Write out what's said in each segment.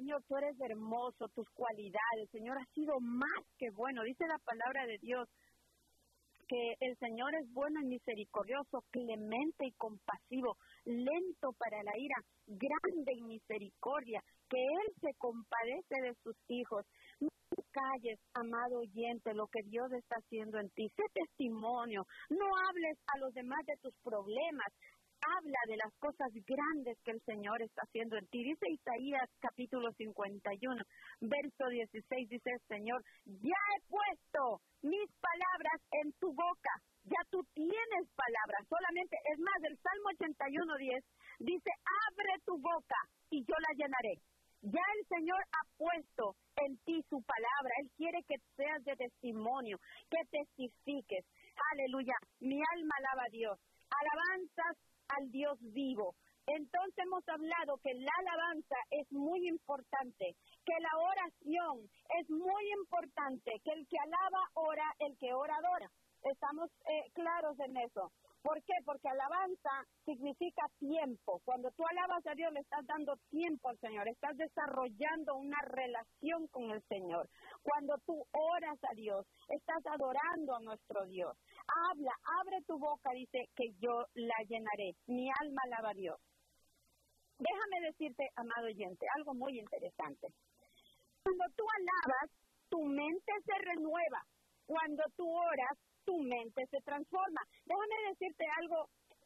Señor, tú eres hermoso, tus cualidades, Señor, has sido más que bueno. Dice la palabra de Dios que el Señor es bueno y misericordioso, clemente y compasivo, lento para la ira, grande en misericordia, que Él se compadece de sus hijos. No calles, amado oyente, lo que Dios está haciendo en ti. Sé testimonio, no hables a los demás de tus problemas. Habla de las cosas grandes que el Señor está haciendo en ti. Dice Isaías capítulo 51, verso 16, dice el Señor, ya he puesto mis palabras en tu boca. Ya tú tienes palabras. Solamente, es más, el Salmo 81:10 dice, abre tu boca y yo la llenaré. Ya el Señor ha puesto en ti su palabra. Él quiere que seas de testimonio, que testifiques. Aleluya. Mi alma alaba a Dios. Alabanzas al Dios vivo. Entonces hemos hablado que la alabanza es muy importante, que la oración es muy importante, que el que alaba ora, el que ora adora. Estamos claros en eso. ¿Por qué? Porque alabanza significa tiempo. Cuando tú alabas a Dios, le estás dando tiempo al Señor, estás desarrollando una relación con el Señor. Cuando tú oras a Dios, estás adorando a nuestro Dios. Habla, abre tu boca, dice que yo la llenaré. Mi alma alaba a Dios. Déjame decirte, amado oyente, algo muy interesante. Cuando tú alabas, tu mente se renueva. Cuando tú oras, tu mente se transforma. Déjame decirte algo,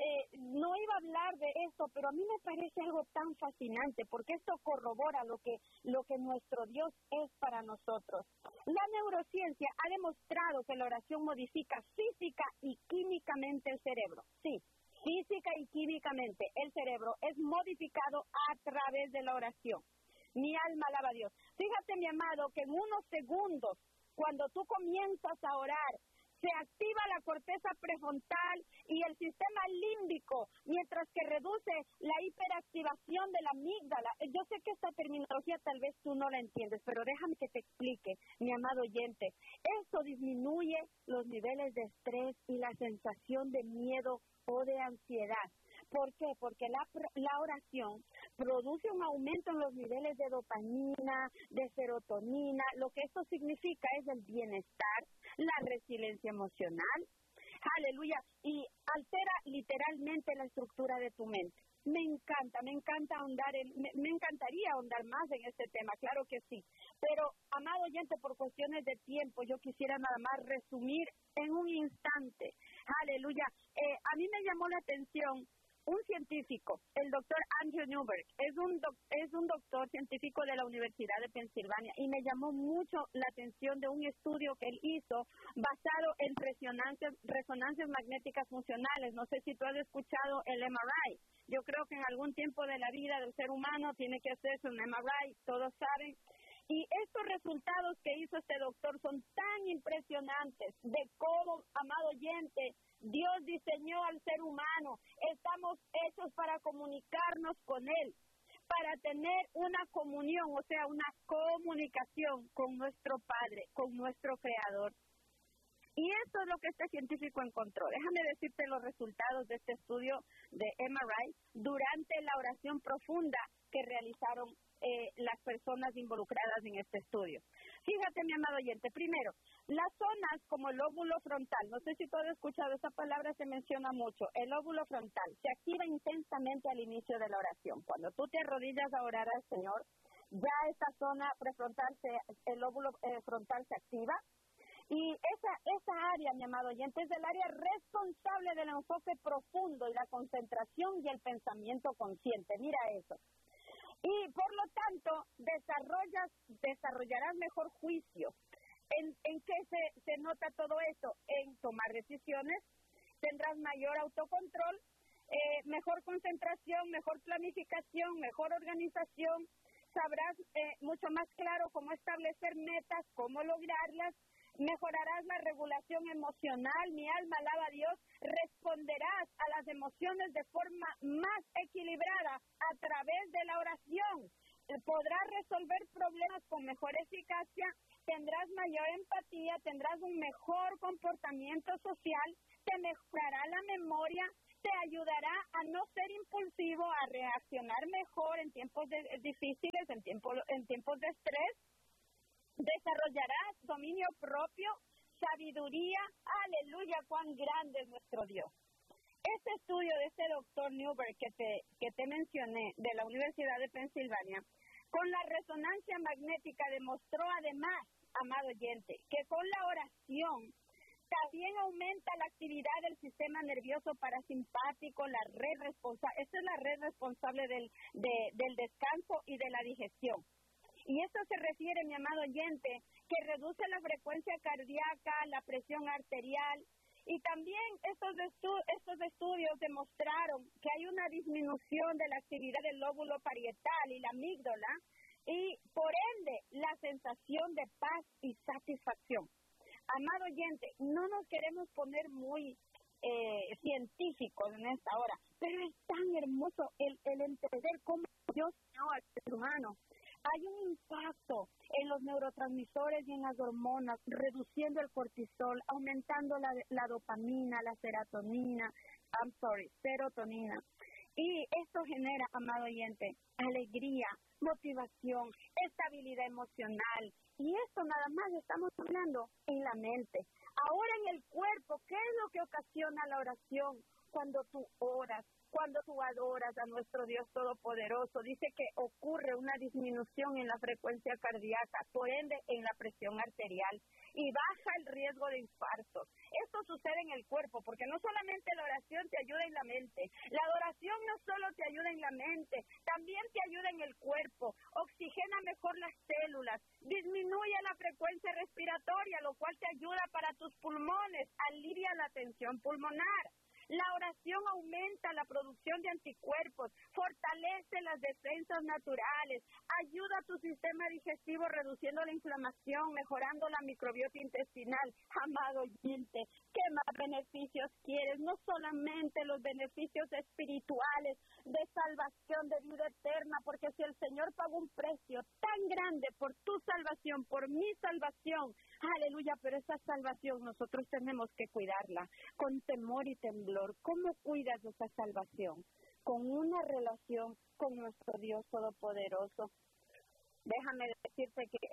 no iba a hablar de esto, pero a mí me parece algo tan fascinante, porque esto corrobora lo que nuestro Dios es para nosotros. La neurociencia ha demostrado que la oración modifica física y químicamente el cerebro. Sí, física y químicamente el cerebro es modificado a través de la oración. Mi alma alaba a Dios. Fíjate, mi amado, que en unos segundos, cuando tú comienzas a orar, se activa la corteza prefrontal y el sistema límbico, mientras que reduce la hiperactivación de la amígdala. Yo sé que esta terminología tal vez tú no la entiendes, pero déjame que te explique, mi amado oyente. Esto disminuye los niveles de estrés y la sensación de miedo o de ansiedad. ¿Por qué? Porque la oración produce un aumento en los niveles de dopamina, de serotonina. Lo que esto significa es el bienestar, la resiliencia emocional, aleluya, y altera literalmente la estructura de tu mente. Me encanta ahondar, me encantaría ahondar más en este tema, claro que sí. Pero, amado oyente, por cuestiones de tiempo, yo quisiera nada más resumir en un instante, aleluya. A mí me llamó la atención un científico, el doctor Andrew Newberg, es un doctor científico de la Universidad de Pensilvania, y me llamó mucho la atención de un estudio que él hizo basado en resonancias magnéticas funcionales. No sé si tú has escuchado el MRI. Yo creo que en algún tiempo de la vida del ser humano tiene que hacerse un MRI, todos saben. Y estos resultados que hizo este doctor son tan impresionantes de cómo, amado oyente, Dios diseñó al ser humano. Estamos hechos para comunicarnos con Él, para tener una comunión, o sea, una comunicación con nuestro Padre, con nuestro Creador. Y esto es lo que este científico encontró. Déjame decirte los resultados de este estudio de MRI durante la oración profunda que realizaron las personas involucradas en este estudio. Fíjate, mi amado oyente, primero, las zonas como el lóbulo frontal, no sé si tú has escuchado, esa palabra se menciona mucho, el lóbulo frontal se activa intensamente al inicio de la oración. Cuando tú te arrodillas a orar al Señor, ya esta zona prefrontal, el lóbulo frontal se activa. Y esa área, mi amado oyente, es el área responsable del enfoque profundo y la concentración y el pensamiento consciente. Mira eso. Y por lo tanto, desarrollarás mejor juicio. ¿En qué se nota todo eso? En tomar decisiones, tendrás mayor autocontrol, mejor concentración, mejor planificación, mejor organización. Sabrás mucho más claro cómo establecer metas, cómo lograrlas. Mejorarás la regulación emocional, mi alma alaba a Dios, responderás a las emociones de forma más equilibrada a través de la oración, podrás resolver problemas con mejor eficacia, tendrás mayor empatía, tendrás un mejor comportamiento social, te mejorará la memoria, te ayudará a no ser impulsivo, a reaccionar mejor en tiempos difíciles, en tiempos de estrés. Desarrollarás dominio propio, sabiduría. Aleluya, cuán grande es nuestro Dios. Este estudio de este doctor Newberg que te mencioné, de la Universidad de Pensilvania, con la resonancia magnética demostró además, amado oyente, que con la oración también aumenta la actividad del sistema nervioso parasimpático, esta es la red responsable del descanso y de la digestión. Y esto se refiere, mi amado oyente, que reduce la frecuencia cardíaca, la presión arterial. Y también estos estudios demostraron que hay una disminución de la actividad del lóbulo parietal y la amígdala, y por ende la sensación de paz y satisfacción. Amado oyente, no nos queremos poner muy científicos en esta hora, pero es tan hermoso el entender cómo Dios creó al ser humano. Hay un impacto en los neurotransmisores y en las hormonas, reduciendo el cortisol, aumentando la dopamina, la serotonina. Y esto genera, amado oyente, alegría, motivación, estabilidad emocional. Y esto nada más estamos hablando en la mente. Ahora en el cuerpo, ¿qué es lo que ocasiona la oración? Cuando tú oras, cuando tú adoras a nuestro Dios Todopoderoso, dice que ocurre una disminución en la frecuencia cardíaca, por ende en la presión arterial, y baja el riesgo de infartos. Esto sucede en el cuerpo, porque no solamente la oración te ayuda en la mente, la adoración no solo te ayuda en la mente, también te ayuda en el cuerpo, oxigena mejor las células, disminuye la frecuencia respiratoria, lo cual te ayuda para tus pulmones, alivia la tensión pulmonar. La oración aumenta la producción de anticuerpos, fortalece las defensas naturales, ayuda a tu sistema digestivo reduciendo la inflamación, mejorando la microbiota intestinal. Amado oyente, ¿qué más beneficios quieres? No solamente los beneficios espirituales de salvación, de vida eterna, porque si el Señor pagó un precio tan grande por tu salvación, por mi salvación, aleluya, pero esa salvación nosotros tenemos que cuidarla con temor y temblor. ¿Cómo cuidas de esa salvación? Con una relación con nuestro Dios Todopoderoso. Déjame decirte que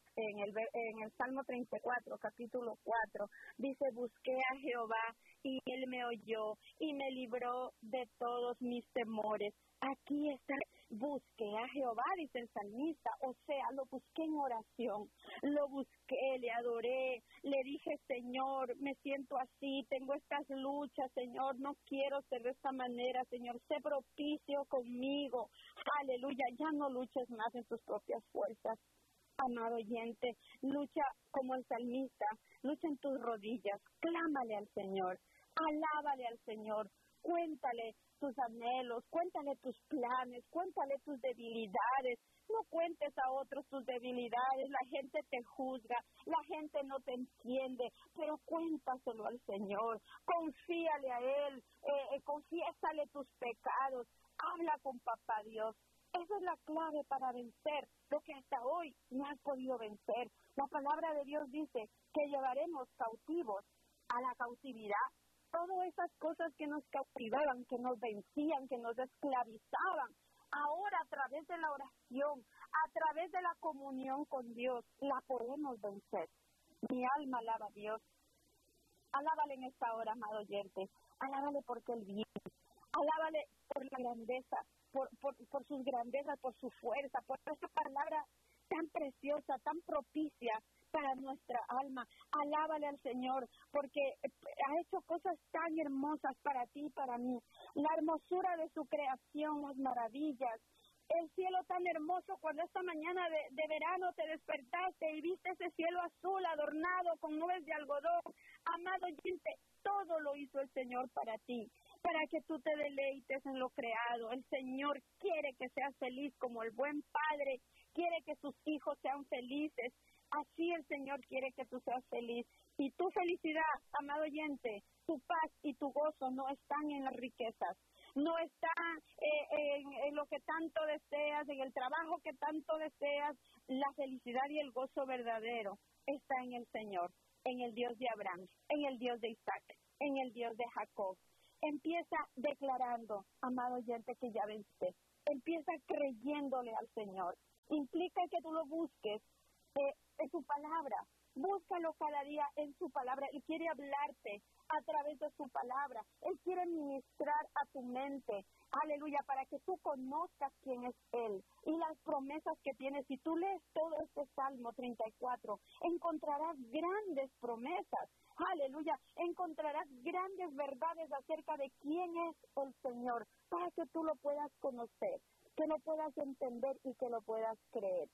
en el Salmo 34, capítulo 4, dice, busqué a Jehová y Él me oyó y me libró de todos mis temores. Aquí está, busqué a Jehová, dice el salmista, o sea, lo busqué en oración, lo busqué, le adoré, le dije, Señor, me siento así, tengo estas luchas, Señor, no quiero ser de esta manera, Señor, sé propicio conmigo, aleluya, ya no luches más en tus propias fuerzas. Amado oyente, lucha como el salmista, lucha en tus rodillas, clámale al Señor, alábale al Señor, cuéntale tus anhelos, cuéntale tus planes, cuéntale tus debilidades, no cuentes a otros tus debilidades, la gente te juzga, la gente no te entiende, pero cuéntaselo al Señor, confíale a Él, confiésale tus pecados, habla con Papá Dios. Esa es la clave para vencer lo que hasta hoy no has podido vencer. La palabra de Dios dice que llevaremos cautivos a la cautividad todas esas cosas que nos cautivaban, que nos vencían, que nos esclavizaban. Ahora, a través de la oración, a través de la comunión con Dios, la podemos vencer. Mi alma alaba a Dios. Alábale en esta hora, amado oyente. Alábale porque Él viene. Alábale por la grandeza, por sus grandezas, por su fuerza, por esta palabra tan preciosa, tan propicia para nuestra alma. Alábale al Señor, porque ha hecho cosas tan hermosas para ti y para mí. La hermosura de su creación, las maravillas, el cielo tan hermoso. Cuando esta mañana de verano te despertaste y viste ese cielo azul adornado con nubes de algodón, amado oyente, todo lo hizo el Señor para ti, para que tú te deleites en lo creado. El Señor quiere que seas feliz como el buen Padre quiere que sus hijos sean felices. Así el Señor quiere que tú seas feliz. Y tu felicidad, amado oyente, tu paz y tu gozo no están en las riquezas, no están en lo que tanto deseas, en el trabajo que tanto deseas. La felicidad y el gozo verdadero está en el Señor, en el Dios de Abraham, en el Dios de Isaac, en el Dios de Jacob. Empieza declarando, amado oyente, que ya vence. Empieza creyéndole al Señor. Implica que tú lo busques en su palabra. Búscalo cada día en su palabra. Él quiere hablarte a través de su palabra. Él quiere ministrar a tu mente. Aleluya, para que tú conozcas quién es Él y las promesas que tiene. Si tú lees todo este Salmo 34, encontrarás grandes promesas. Aleluya, encontrarás grandes verdades acerca de quién es el Señor, para que tú lo puedas conocer, que lo puedas entender y que lo puedas creer.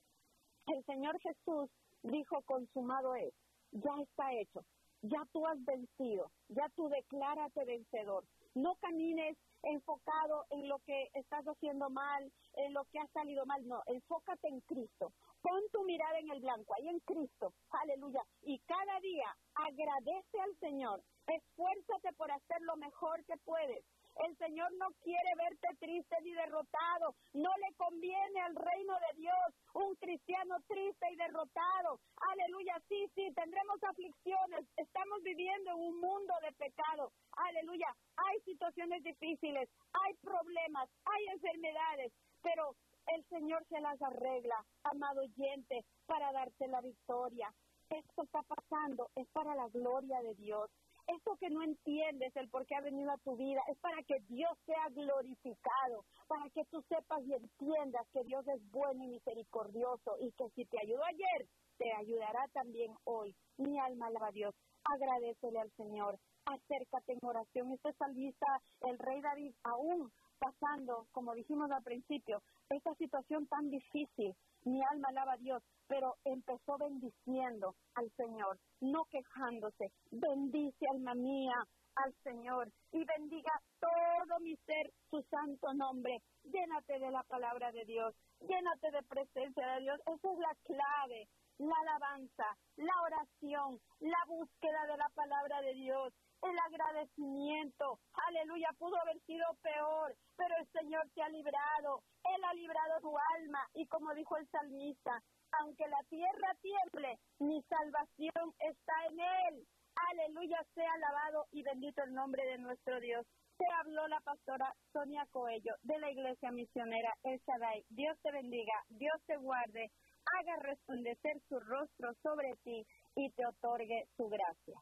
El Señor Jesús dijo, consumado es, ya está hecho, ya tú has vencido, ya tú declárate vencedor. No camines enfocado en lo que estás haciendo mal, en lo que ha salido mal, no, enfócate en Cristo. Pon tu mirada en el blanco, ahí en Cristo, aleluya. Y cada día agradece al Señor, esfuérzate por hacer lo mejor que puedes. El Señor no quiere verte triste ni derrotado. No le conviene al reino de Dios un cristiano triste y derrotado. Aleluya, sí, tendremos aflicciones. Estamos viviendo en un mundo de pecado. Aleluya, hay situaciones difíciles, hay problemas, hay enfermedades, pero el Señor se las arregla, amado oyente, para darte la victoria. Esto está pasando, es para la gloria de Dios. Esto que no entiendes, el por qué ha venido a tu vida, es para que Dios sea glorificado, para que tú sepas y entiendas que Dios es bueno y misericordioso, y que si te ayudó ayer, te ayudará también hoy. Mi alma alaba a Dios. Agradécele al Señor. Acércate en oración. Este salmista, el rey David, aún pasando, como dijimos al principio, esta situación tan difícil, mi alma alaba a Dios, pero empezó bendiciendo al Señor, no quejándose. Bendice, alma mía, al Señor, y bendiga todo mi ser su santo nombre. Llénate de la palabra de Dios, llénate de presencia de Dios. Esa es la clave, la alabanza, la oración, la búsqueda de la palabra de Dios, el agradecimiento. Aleluya, pudo haber sido peor, pero el Señor te ha librado. Él ha librado tu alma, y como dijo el salmista, aunque la tierra tiemble, mi salvación está en Él. Aleluya, sea alabado y bendito el nombre de nuestro Dios. Te habló la pastora Sonia Coello de la Iglesia Misionera El Shaddai. Dios te bendiga, Dios te guarde, haga resplandecer su rostro sobre ti y te otorgue su gracia.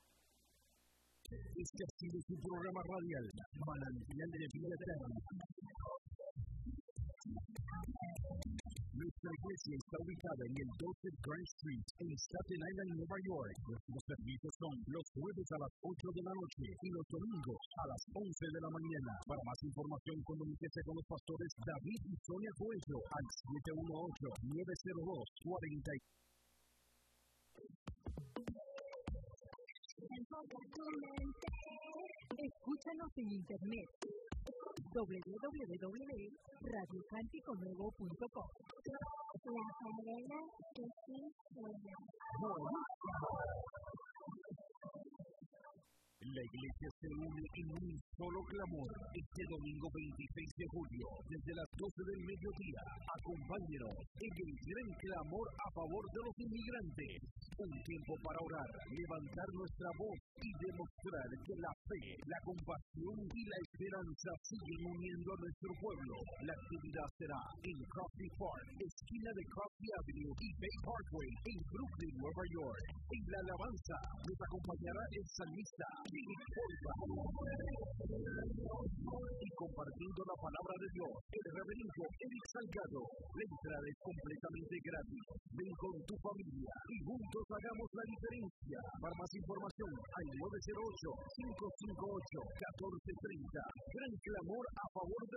Este ha sido su programa radial, Manantial de Vida Eterna. Nuestra iglesia está ubicada en el 12 Grand Street, en Staten Island, Nueva York. Nuestros servicios son los jueves a las 8 de la noche y los domingos a las 11 de la mañana. Para más información, comuníquese con los pastores David y Sonia Coello al 718-902-40. Escúchanos en internet www.radiocanticonuevo.com. La cadena que sí suena. La iglesia se une en un solo clamor este domingo 26 de julio, desde las 12 del mediodía. Acompáñenos en el gran clamor a favor de los inmigrantes. Un tiempo para orar, levantar nuestra voz y demostrar que la fe, la compasión y la esperanza siguen uniendo a nuestro pueblo. La actividad será en Crosby Park, esquina de Crosby Avenue y Bay Parkway, en Brooklyn, Nueva York. En la alabanza nos acompañará el salmista y compartiendo la palabra de Dios, el reverendo Eric Salgado. La entrada es completamente gratis. Ven con tu familia y juntos hagamos la diferencia. Para más información, al 908-558-1430. Gran clamor a favor de